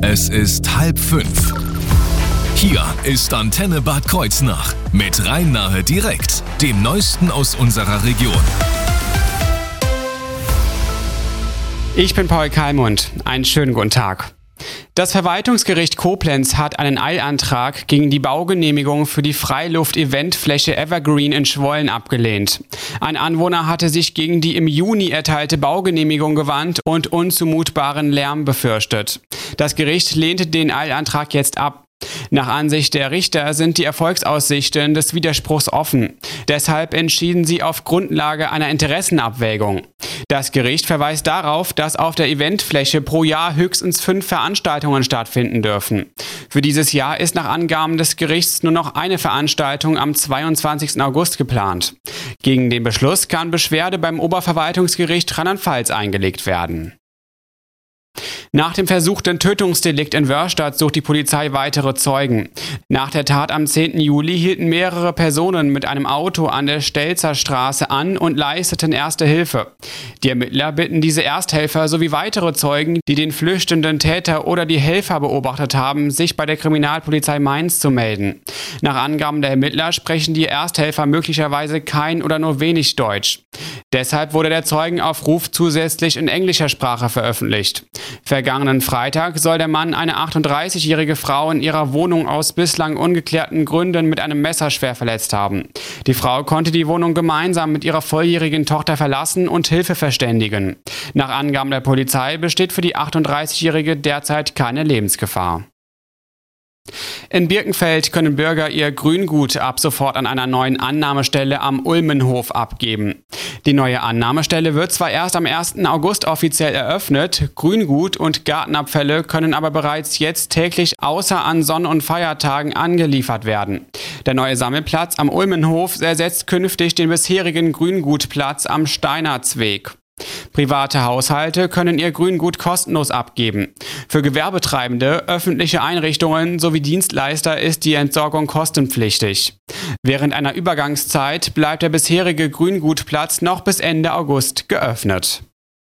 Es ist 4:30. Hier ist Antenne Bad Kreuznach mit Rhein-Nahe direkt, dem Neuesten aus unserer Region. Ich bin Paul Kalmund. Einen schönen guten Tag. Das Verwaltungsgericht Koblenz hat einen Eilantrag gegen die Baugenehmigung für die Freiluft-Eventfläche Evergreen in Schwollen abgelehnt. Ein Anwohner hatte sich gegen die im Juni erteilte Baugenehmigung gewandt und unzumutbaren Lärm befürchtet. Das Gericht lehnte den Eilantrag jetzt ab. Nach Ansicht der Richter sind die Erfolgsaussichten des Widerspruchs offen. Deshalb entschieden sie auf Grundlage einer Interessenabwägung. Das Gericht verweist darauf, dass auf der Eventfläche pro Jahr höchstens 5 Veranstaltungen stattfinden dürfen. Für dieses Jahr ist nach Angaben des Gerichts nur noch eine Veranstaltung am 22. August geplant. Gegen den Beschluss kann Beschwerde beim Oberverwaltungsgericht Rheinland-Pfalz eingelegt werden. Nach dem versuchten Tötungsdelikt in Wörstadt sucht die Polizei weitere Zeugen. Nach der Tat am 10. Juli hielten mehrere Personen mit einem Auto an der Stelzer Straße an und leisteten Erste Hilfe. Die Ermittler bitten diese Ersthelfer sowie weitere Zeugen, die den flüchtenden Täter oder die Helfer beobachtet haben, sich bei der Kriminalpolizei Mainz zu melden. Nach Angaben der Ermittler sprechen die Ersthelfer möglicherweise kein oder nur wenig Deutsch. Deshalb wurde der Zeugenaufruf zusätzlich in englischer Sprache veröffentlicht. Vergangenen Freitag soll der Mann eine 38-jährige Frau in ihrer Wohnung aus bislang ungeklärten Gründen mit einem Messer schwer verletzt haben. Die Frau konnte die Wohnung gemeinsam mit ihrer volljährigen Tochter verlassen und Hilfe verständigen. Nach Angaben der Polizei besteht für die 38-jährige derzeit keine Lebensgefahr. In Birkenfeld können Bürger ihr Grüngut ab sofort an einer neuen Annahmestelle am Ulmenhof abgeben. Die neue Annahmestelle wird zwar erst am 1. August offiziell eröffnet, Grüngut und Gartenabfälle können aber bereits jetzt täglich außer an Sonn- und Feiertagen angeliefert werden. Der neue Sammelplatz am Ulmenhof ersetzt künftig den bisherigen Grüngutplatz am Steinertsweg. Private Haushalte können ihr Grüngut kostenlos abgeben. Für Gewerbetreibende, öffentliche Einrichtungen sowie Dienstleister ist die Entsorgung kostenpflichtig. Während einer Übergangszeit bleibt der bisherige Grüngutplatz noch bis Ende August geöffnet.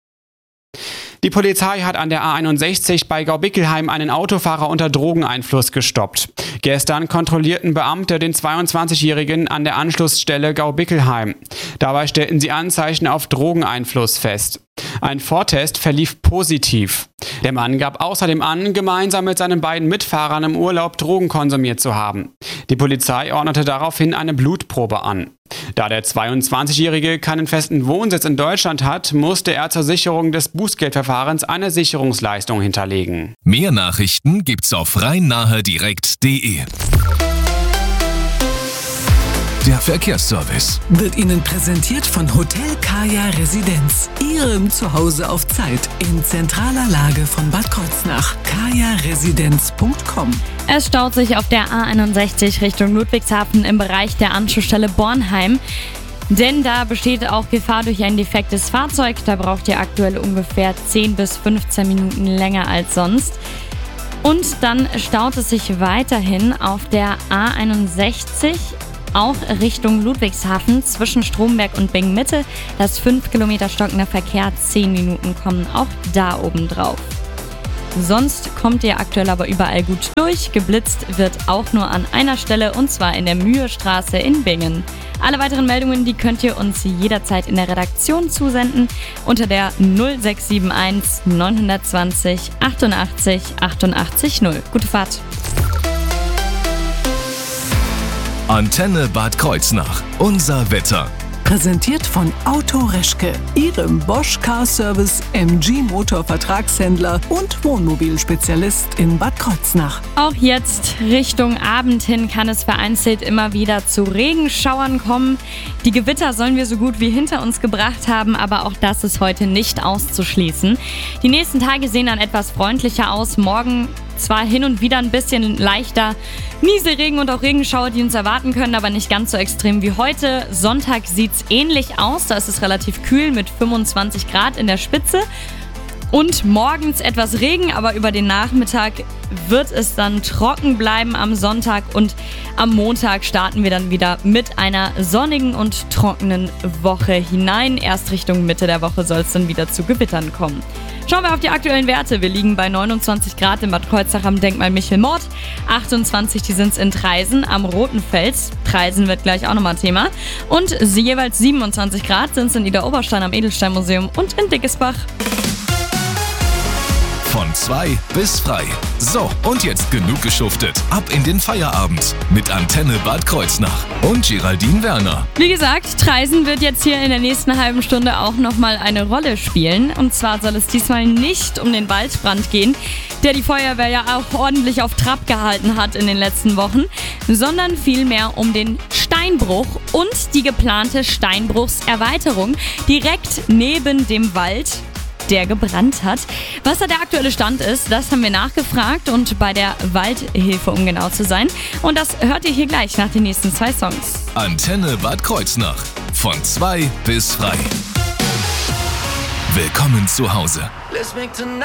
Die Polizei hat an der A61 bei Gaubickelheim einen Autofahrer unter Drogeneinfluss gestoppt. Gestern kontrollierten Beamte den 22-Jährigen an der Anschlussstelle Gaubickelheim. Dabei stellten sie Anzeichen auf Drogeneinfluss fest. Ein Vortest verlief positiv. Der Mann gab außerdem an, gemeinsam mit seinen beiden Mitfahrern im Urlaub Drogen konsumiert zu haben. Die Polizei ordnete daraufhin eine Blutprobe an. Da der 22-Jährige keinen festen Wohnsitz in Deutschland hat, musste er zur Sicherung des Bußgeldverfahrens eine Sicherungsleistung hinterlegen. Mehr Nachrichten gibt's auf rhein-nahe-direkt.de. Der Verkehrsservice wird Ihnen präsentiert von Hotel Kaya Residenz. Ihrem Zuhause auf Zeit in zentraler Lage von Bad Kreuznach. kajaresidenz.com. Es staut sich auf der A61 Richtung Ludwigshafen im Bereich der Anschlussstelle Bornheim. Denn da besteht auch Gefahr durch ein defektes Fahrzeug. Da braucht ihr aktuell ungefähr 10 bis 15 Minuten länger als sonst. Und dann staut es sich weiterhin auf der A61 auch Richtung Ludwigshafen zwischen Stromberg und Bingen-Mitte. Das 5 Kilometer stockender Verkehr, 10 Minuten kommen auch da oben drauf. Sonst kommt ihr aktuell aber überall gut durch. Geblitzt wird auch nur an einer Stelle und zwar in der Mühestraße in Bingen. Alle weiteren Meldungen, die könnt ihr uns jederzeit in der Redaktion zusenden unter der 0671 920 88 88 0. Gute Fahrt! Antenne Bad Kreuznach. Unser Wetter. Präsentiert von Auto Reschke, Ihrem Bosch Car Service MG Motor Vertragshändler und Wohnmobilspezialist in Bad Kreuznach. Auch jetzt Richtung Abend hin kann es vereinzelt immer wieder zu Regenschauern kommen. Die Gewitter sollen wir so gut wie hinter uns gebracht haben, aber auch das ist heute nicht auszuschließen. Die nächsten Tage sehen dann etwas freundlicher aus. Morgen zwar hin und wieder ein bisschen leichter Nieselregen und auch Regenschauer, die uns erwarten können, aber nicht ganz so extrem wie heute. Sonntag sieht es ähnlich aus, da ist es relativ kühl mit 25 Grad in der Spitze. Und morgens etwas Regen, aber über den Nachmittag wird es dann trocken bleiben am Sonntag und am Montag starten wir dann wieder mit einer sonnigen und trockenen Woche hinein. Erst Richtung Mitte der Woche soll es dann wieder zu Gewittern kommen. Schauen wir auf die aktuellen Werte. Wir liegen bei 29 Grad in Bad Kreuznach am Denkmal Michelmord, 28, die sind es in Traisen am Roten Fels. Traisen wird gleich auch nochmal Thema. Und jeweils 27 Grad sind es in Idar-Oberstein am Edelsteinmuseum und in Dickesbach. Von 2 bis frei. So, und jetzt genug geschuftet. Ab in den Feierabend mit Antenne Bad Kreuznach und Geraldine Werner. Wie gesagt, Traisen wird jetzt hier in der nächsten halben Stunde auch nochmal eine Rolle spielen. Und zwar soll es diesmal nicht um den Waldbrand gehen, der die Feuerwehr ja auch ordentlich auf Trab gehalten hat in den letzten Wochen, sondern vielmehr um den Steinbruch und die geplante Steinbruchserweiterung direkt neben dem Wald, der gebrannt hat. Was da der aktuelle Stand ist, das haben wir nachgefragt und bei der Waldhilfe, um genau zu sein. Und das hört ihr hier gleich nach den nächsten 2 Songs. Antenne Bad Kreuznach. Von 2 bis frei. Willkommen zu Hause.